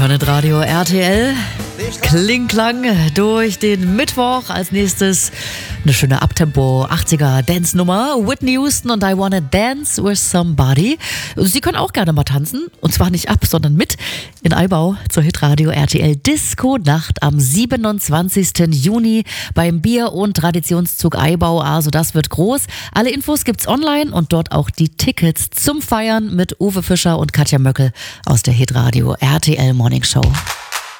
hören Radio RTL. Kling-Klang durch den Mittwoch. Als nächstes eine schöne Abtempo 80er Dance-Nummer. Whitney Houston und I Wanna Dance With Somebody. Sie können auch gerne mal tanzen. Und zwar nicht ab, sondern mit in Eibau zur Hitradio RTL Disco-Nacht am 27. Juni beim Bier- und Traditionszug Eibau. Also das wird groß. Alle Infos gibt's online und dort auch die Tickets zum Feiern mit Uwe Fischer und Katja Möckel aus der Hitradio RTL Morning Show.